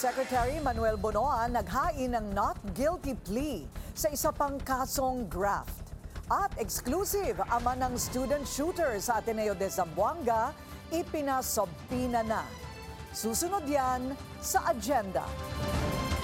Secretary Manuel Bonoan naghain ng not guilty plea sa isa pang kasong graft. At exclusive, ama ng student shooter sa Ateneo de Zamboanga, ipinasobpina na. Susunod yan sa agenda.